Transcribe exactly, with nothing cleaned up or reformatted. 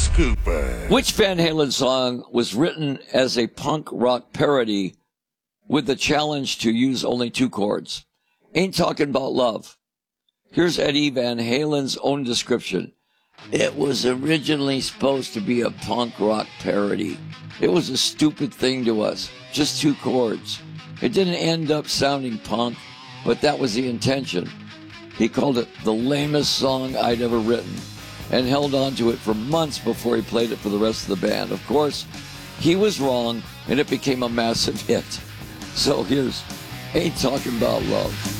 Alice Cooper. Which Van Halen song was written as a punk rock parody with the challenge to use only two chords? Ain't Talking About Love. Here's Eddie Van Halen's own description. It was originally supposed to be a punk rock parody. It was a stupid thing to us. Just two chords. It didn't end up sounding punk, but that was the intention. He called it the lamest song I'd ever written and held on to it for months before he played it for the rest of the band. Of course, he was wrong, and it became a massive hit. So here's Ain't Talking About Love.